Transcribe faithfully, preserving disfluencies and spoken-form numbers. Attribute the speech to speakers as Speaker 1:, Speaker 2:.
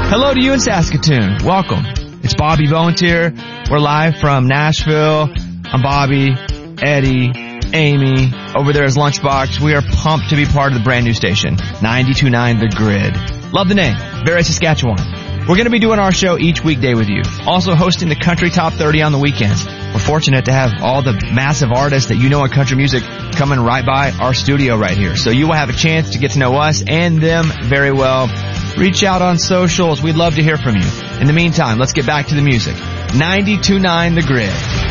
Speaker 1: Hello to you in Saskatoon. Welcome. It's Bobby Bowens here. We're live from Nashville. I'm Bobby, Eddie, Amy. Over there is Lunchbox. We are pumped to be part of the brand new station, ninety-two point nine The Grid. Love the name. Very Saskatchewan. We're going to be doing our show each weekday with you. Also hosting the Country Top thirty on the weekends. We're fortunate to have all the massive artists that you know in country music coming right by our studio right here. So you will have a chance to get to know us and them very well. Reach out on socials. We'd love to hear from you. In the meantime, let's get back to the music. ninety-two point nine The Grid.